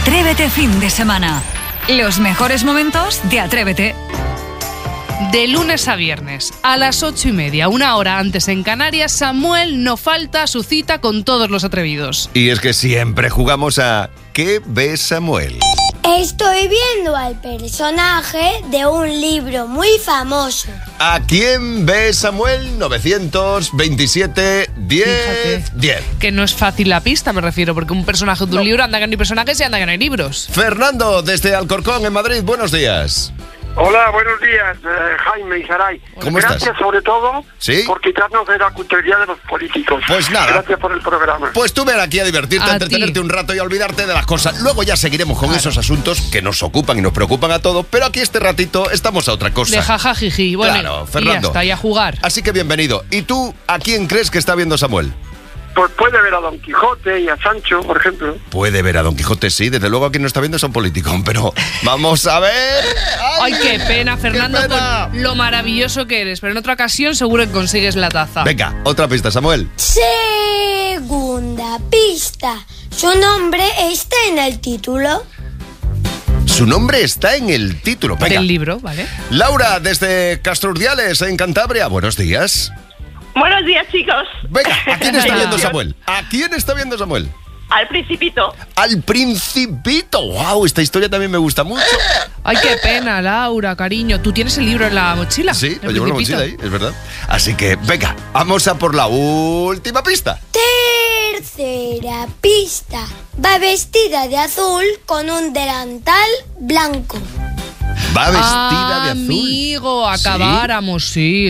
Atrévete fin de semana. Los mejores momentos de Atrévete. De lunes a viernes, a las 8:30, una hora antes en Canarias, Samuel no falta a su cita con todos los atrevidos. Y es que siempre jugamos a ¿qué ve Samuel? Estoy viendo al personaje de un libro muy famoso. ¿A quién ve Samuel? 927 10 Fíjate, 10. Que no es fácil la pista, me refiero, porque un personaje de un libro anda que no hay personajes y anda que no hay libros. Fernando, desde Alcorcón, en Madrid, buenos días. Hola, buenos días, Jaime y Saray. ¿Cómo estás? Gracias sobre todo ¿Sí? por quitarnos de la culturalidad de los políticos. Pues nada. Gracias por el programa. Pues tú ven aquí a divertirte, a entretenerte ti un rato y a olvidarte de las cosas. Luego ya seguiremos con esos asuntos que nos ocupan y nos preocupan a todos, pero aquí este ratito estamos a otra cosa. De jajajiji. Bueno, Claro, y Fernando. ya está, y a jugar. Así que bienvenido. ¿Y tú a quién crees que está viendo Samuel? Pues puede ver a Don Quijote y a Sancho, por ejemplo. Puede ver a Don Quijote, sí. Desde luego a quien no está viendo es a un político, pero vamos a ver. Ay, qué pena, Fernando, qué pena. con lo maravilloso que eres. Pero en otra ocasión seguro que consigues la taza. Venga, otra pista, Samuel. Segunda pista. ¿Su nombre está en el título? Su nombre está en el título. Venga. Del libro, ¿vale? Laura, desde Castro Urdiales, en Cantabria. Buenos días. Buenos días, chicos. Venga, ¿a quién está Venga. viendo Samuel? ¿A quién está viendo Samuel? Al Principito. Al Principito. ¡Wow! Esta historia también me gusta mucho. Ay, qué pena, Laura, cariño. ¿Tú tienes el libro en la mochila? Sí, lo El llevo en la Principito. mochila ahí, es verdad. Así que, venga, vamos a por la última pista. Tercera pista. Va vestida de azul con un delantal blanco. Va vestida de azul. Amigo, acabáramos, sí.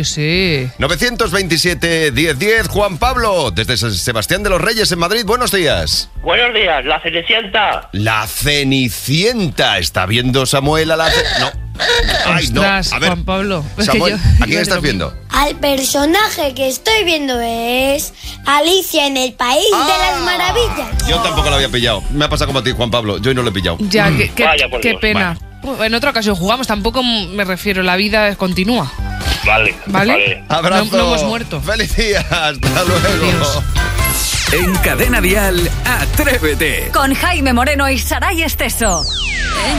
927 10 10. Juan Pablo, desde San Sebastián de los Reyes, en Madrid. Buenos días. Buenos días, la Cenicienta. La Cenicienta. ¿Está viendo Samuel a la No. Ay, no. Ostras, A ver, Juan Pablo. Es que Samuel, yo- ¿a iba quién a estás decir viendo? Al personaje que estoy viendo es Alicia en el País de las Maravillas. Yo tampoco lo había pillado. Me ha pasado como a ti, Juan Pablo. Yo no lo he pillado. Ya, Vaya, por qué Dios. pena. En otra ocasión jugamos, tampoco me refiero, la vida continúa. Vale. ¿Vale? Abrazo. No hemos muerto. Feliz día. Hasta luego. Adiós. En Cadena Dial, Atrévete. Con Jaime Moreno y Saray Esteso.